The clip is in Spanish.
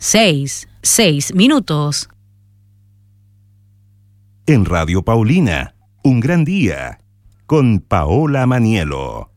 6:06. En Radio Paulina, un gran día, con Paola Maniello.